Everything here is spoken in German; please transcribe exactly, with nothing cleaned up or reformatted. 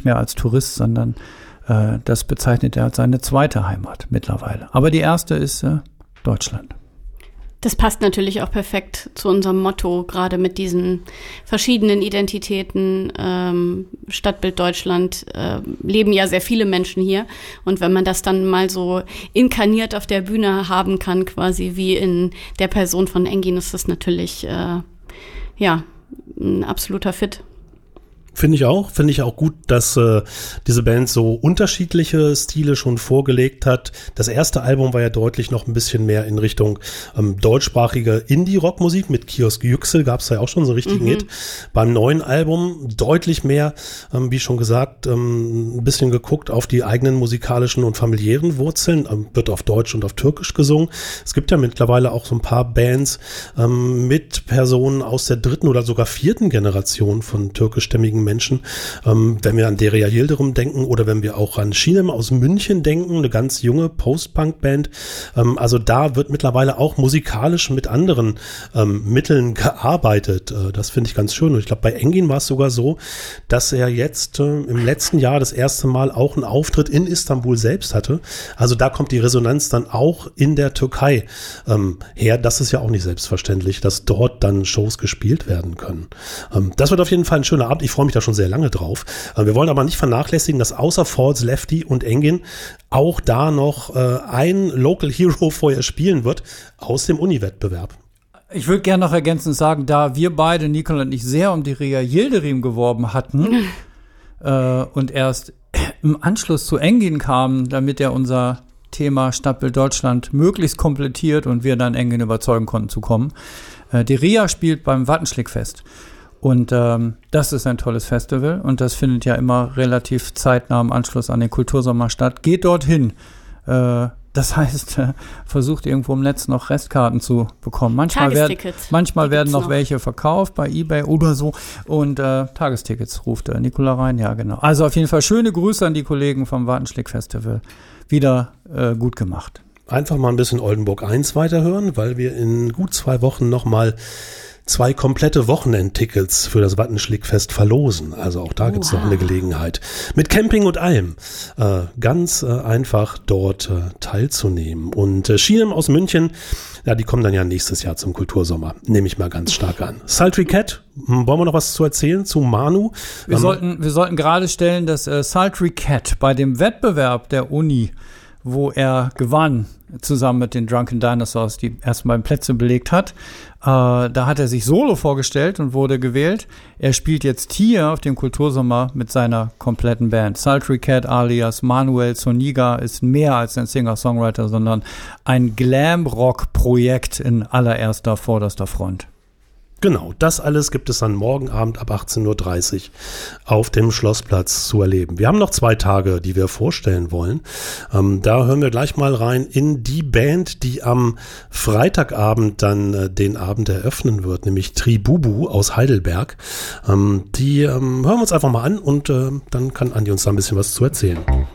nicht mehr als Tourist, sondern äh, das bezeichnet er als seine zweite Heimat mittlerweile. Aber die erste ist äh, Deutschland. Das passt natürlich auch perfekt zu unserem Motto, gerade mit diesen verschiedenen Identitäten. Ähm, Stadtbild Deutschland äh, leben ja sehr viele Menschen hier. Und wenn man das dann mal so inkarniert auf der Bühne haben kann, quasi wie in der Person von Engin, ist das natürlich äh, ja ein absoluter Fit. Finde ich auch. Finde ich auch gut, dass äh, diese Band so unterschiedliche Stile schon vorgelegt hat. Das erste Album war ja deutlich noch ein bisschen mehr in Richtung ähm, deutschsprachige Indie-Rock-Musik. Mit Kiosk Yüksel gab es ja auch schon so einen richtigen mhm. Hit. Beim neuen Album deutlich mehr, ähm, wie schon gesagt, ähm, ein bisschen geguckt auf die eigenen musikalischen und familiären Wurzeln. Ähm, wird auf Deutsch und auf Türkisch gesungen. Es gibt ja mittlerweile auch so ein paar Bands ähm, mit Personen aus der dritten oder sogar vierten Generation von türkischstämmigen Menschen, ähm, wenn wir an Derya Yildirim denken oder wenn wir auch an Şinem aus München denken, eine ganz junge Post-Punk-Band. Ähm, also da wird mittlerweile auch musikalisch mit anderen ähm, Mitteln gearbeitet. Äh, das finde ich ganz schön. Und ich glaube, bei Engin war es sogar so, dass er jetzt äh, im letzten Jahr das erste Mal auch einen Auftritt in Istanbul selbst hatte. Also da kommt die Resonanz dann auch in der Türkei ähm, her. Das ist ja auch nicht selbstverständlich, dass dort dann Shows gespielt werden können. Ähm, das wird auf jeden Fall ein schöner Abend. Ich freue mich da schon sehr lange drauf. Wir wollen aber nicht vernachlässigen, dass außer Falls, Lefty und Engin auch da noch äh, ein Local Hero vorher spielen wird aus dem Uni-Wettbewerb. Ich würde gerne noch ergänzend sagen, da wir beide, Nicole und ich, sehr um die Derya Yildirim geworben hatten äh, und erst im Anschluss zu Engin kamen, damit er unser Thema Stadtbild Deutschland möglichst komplettiert und wir dann Engin überzeugen konnten zu kommen. Äh, Derya spielt beim Wattenschlick-Fest. Und ähm, das ist ein tolles Festival und das findet ja immer relativ zeitnah im Anschluss an den Kultursommer statt. Geht dorthin. Äh, das heißt, äh, versucht irgendwo im Netz noch Restkarten zu bekommen. Manchmal, werd, manchmal werden noch, noch welche verkauft bei eBay oder so. Und äh, Tagestickets ruft der Nicola rein. Ja, genau. Also auf jeden Fall schöne Grüße an die Kollegen vom Wattenschlick Festival. Wieder äh, gut gemacht. Einfach mal ein bisschen Oldenburg eins weiterhören, weil wir in gut zwei Wochen nochmal zwei komplette Wochenendtickets für das Wattenschlick-Fest verlosen. Also auch da gibt es noch eine Gelegenheit. Mit Camping und allem. Äh, ganz äh, einfach dort äh, teilzunehmen. Und äh, Şinem aus München, ja, die kommen dann ja nächstes Jahr zum Kultursommer. Nehme ich mal ganz stark an. Sultry Cat, wollen wir noch was zu erzählen zu Manu? Wir ähm, sollten, wir sollten gerade stellen, dass äh, Sultry Cat bei dem Wettbewerb der Uni, wo er gewann, zusammen mit den Drunken Dinosaurs, die erstmal Plätze belegt hat. Äh, da hat er sich solo vorgestellt und wurde gewählt. Er spielt jetzt hier auf dem Kultursommer mit seiner kompletten Band. Sultry Cat alias Manuel Zuniga ist mehr als ein Singer-Songwriter, sondern ein Glam-Rock-Projekt in allererster, vorderster Front. Genau, das alles gibt es dann morgen Abend ab achtzehn Uhr dreißig auf dem Schlossplatz zu erleben. Wir haben noch zwei Tage, die wir vorstellen wollen. Ähm, da hören wir gleich mal rein in die Band, die am Freitagabend dann äh, den Abend eröffnen wird, nämlich Tribubu aus Heidelberg. Ähm, die ähm, hören wir uns einfach mal an und äh, dann kann Andi uns da ein bisschen was zu erzählen.